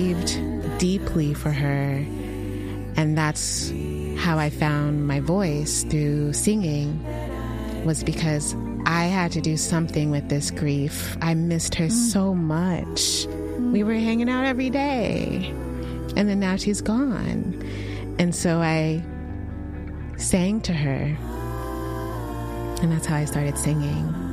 deeply for her, and that's how I found my voice through singing, was because I had to do something with this grief. I missed her so much. We were hanging out every day, and then now she's gone. And so I sang to her, and that's how I started singing.